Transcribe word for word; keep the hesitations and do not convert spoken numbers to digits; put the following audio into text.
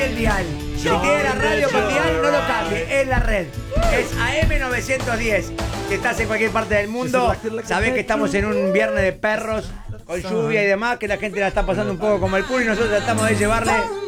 cambie el dial. Si tiene la radio con dial, no lo cambie. Es la red. Es A M novecientos diez. Si estás en cualquier parte del mundo, sabés que estamos en un viernes de perros, con lluvia y demás, que la gente la está pasando un poco como el culo y nosotros tratamos de llevarle